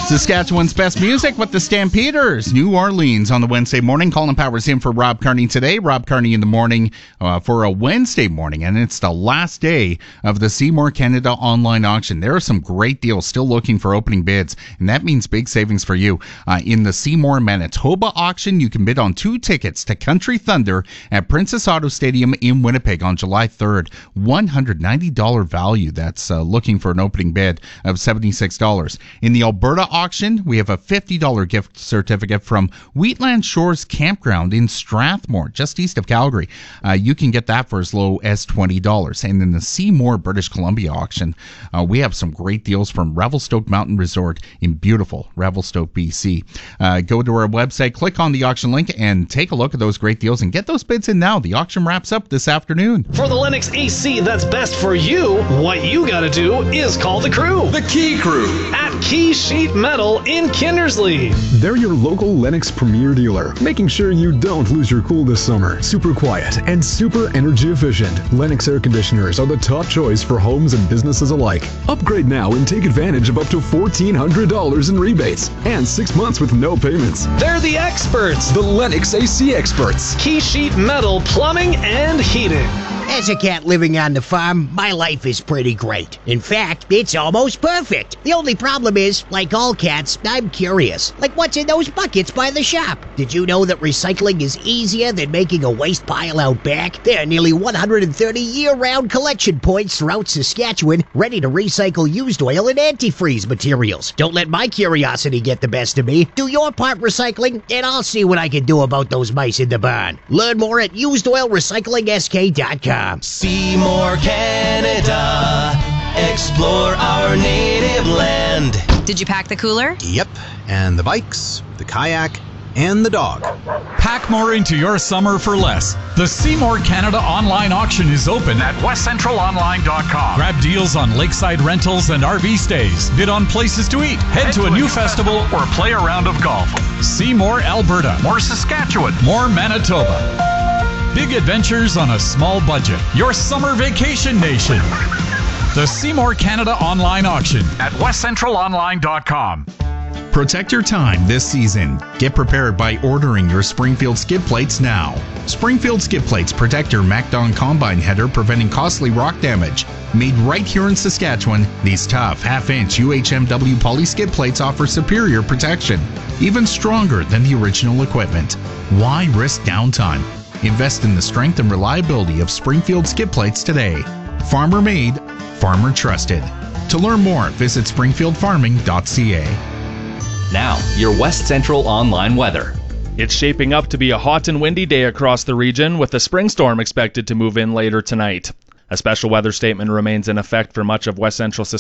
Saskatchewan's best music with the Stampeders, New Orleans on the Wednesday morning. Colin Powers in for Rob Carney today. Rob Carney in the morning for a Wednesday morning, and it's the last day of the Seymour Canada online auction. There are some great deals still looking for opening bids, and that means big savings for you. In the Seymour Manitoba auction, you can bid on 2 tickets to Country Thunder at Princess Auto Stadium in Winnipeg on July 3rd. $190 value. That's looking for an opening bid of $76. In the Alberta auction, we have a $50 gift certificate from Wheatland Shores Campground in Strathmore, just east of Calgary. You can get that for as low as $20. And in the Seymour, British Columbia auction, we have some great deals from Revelstoke Mountain Resort in beautiful Revelstoke, BC. Go to our website, click on the auction link, and take a look at those great deals and get those bids in now. The auction wraps up this afternoon. For the Lennox AC that's best for you, what you gotta do is call the crew. The Key Crew At Key Sheet Metal in Kindersley. They're your local Lennox Premier dealer, making sure you don't lose your cool this summer. Super quiet and super energy efficient. Lennox air conditioners are the top choice for homes and businesses alike. Upgrade now and take advantage of up to $1,400 in rebates and 6 months with no payments. They're the experts. The Lennox AC experts. Key Sheet Metal Plumbing and Heating. As a cat living on the farm, my life is pretty great. In fact, it's almost perfect. The only problem is, like all cats, I'm curious. Like what's in those buckets by the shop? Did you know that recycling is easier than making a waste pile out back? There are nearly 130 year-round collection points throughout Saskatchewan, ready to recycle used oil and antifreeze materials. Don't let my curiosity get the best of me. Do your part recycling, and I'll see what I can do about those mice in the barn. Learn more at usedoilrecyclingsk.com. Seymour, Canada. Explore our native land. Did you pack the cooler? Yep, and the bikes, the kayak, and the dog. Pack more into your summer for less. The Seymour Canada online auction is open at westcentralonline.com. Grab deals on lakeside rentals and RV stays. Bid on places to eat. Head to a new festival or play a round of golf. Seymour, Alberta. More Saskatchewan. More Manitoba. Big adventures on a small budget. Your summer vacation nation. The Seymour Canada online auction at westcentralonline.com. Protect your time this season. Get prepared by ordering your Springfield skid plates now. Springfield skid plates protect your MacDon combine header, preventing costly rock damage. Made right here in Saskatchewan, these tough half-inch UHMW poly skid plates offer superior protection, even stronger than the original equipment. Why risk downtime? Invest in the strength and reliability of Springfield skid plates today. Farmer made, farmer trusted. To learn more, visit springfieldfarming.ca. Now, your West Central online weather. It's shaping up to be a hot and windy day across the region, with a spring storm expected to move in later tonight. A special weather statement remains in effect for much of West Central Saskatchewan